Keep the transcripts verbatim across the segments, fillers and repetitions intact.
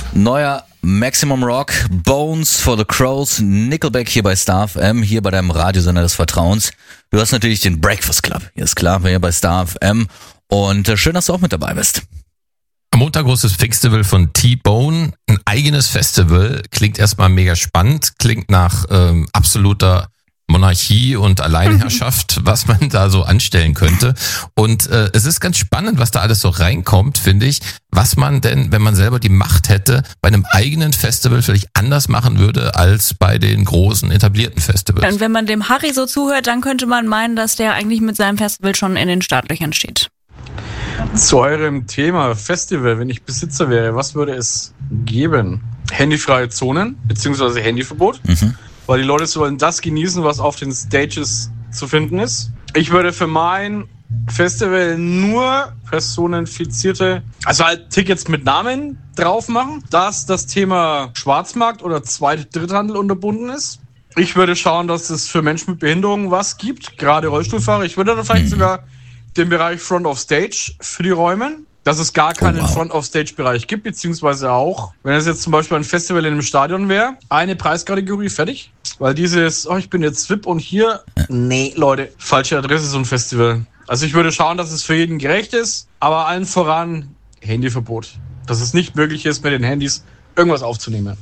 Neuer Maximum Rock, Bones for the Crows, Nickelback hier bei Star F M, hier bei deinem Radiosender des Vertrauens. Du hast natürlich den Breakfast Club, hier ist klar, hier bei Star F M. Und äh, schön, dass du auch mit dabei bist. Am Montag großes Festival von T-Bone, ein eigenes Festival, klingt erstmal mega spannend, klingt nach ähm, absoluter Monarchie und Alleinherrschaft, was man da so anstellen könnte. Und äh, es ist ganz spannend, was da alles so reinkommt, finde ich, was man denn, wenn man selber die Macht hätte, bei einem eigenen Festival vielleicht anders machen würde als bei den großen etablierten Festivals. Und wenn man dem Harry so zuhört, dann könnte man meinen, dass der eigentlich mit seinem Festival schon in den Startlöchern steht. Zu eurem Thema Festival, wenn ich Besitzer wäre, was würde es geben? Handyfreie Zonen, beziehungsweise Handyverbot, mhm. weil die Leute sollen das genießen, was auf den Stages zu finden ist. Ich würde für mein Festival nur personenfizierte, also halt Tickets mit Namen drauf machen, dass das Thema Schwarzmarkt oder Zweit-, Dritthandel unterbunden ist. Ich würde schauen, dass es für Menschen mit Behinderungen was gibt, gerade Rollstuhlfahrer. Ich würde da vielleicht mhm. sogar den Bereich Front of Stage für die Räume, dass es gar keinen oh, wow. Front of Stage Bereich gibt, beziehungsweise auch, wenn es jetzt zum Beispiel ein Festival in einem Stadion wäre, eine Preiskategorie fertig, weil dieses, oh, ich bin jetzt V I P und hier, nee, Leute, falsche Adresse, so ein Festival. Also ich würde schauen, dass es für jeden gerecht ist, aber allen voran Handyverbot, dass es nicht möglich ist, mit den Handys irgendwas aufzunehmen.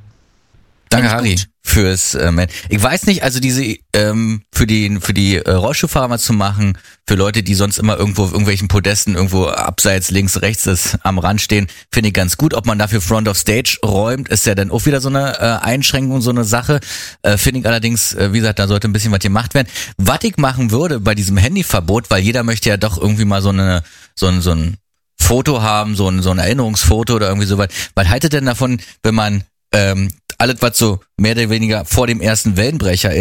Danke, Harry, fürs ähm, ich weiß nicht, also diese ähm, für die für die äh, Rollstuhlfahrer mal zu machen, für Leute, die sonst immer irgendwo auf irgendwelchen Podesten irgendwo abseits links, rechts ist, am Rand stehen, finde ich ganz gut. Ob man dafür Front of Stage räumt, ist ja dann auch wieder so eine äh, Einschränkung, so eine Sache. Äh, finde ich allerdings, äh, wie gesagt, da sollte ein bisschen was gemacht werden. Was ich machen würde bei diesem Handyverbot, weil jeder möchte ja doch irgendwie mal so eine so ein so ein Foto haben, so ein so ein Erinnerungsfoto oder irgendwie sowas. Was haltet denn davon, wenn man ähm, alles, was so mehr oder weniger vor dem ersten Wellenbrecher